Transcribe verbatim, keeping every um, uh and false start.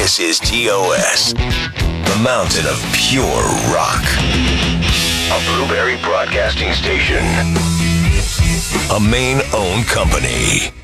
This is T O S, the mountain of pure rock. A Blueberry Broadcasting Station. A Maine-owned company.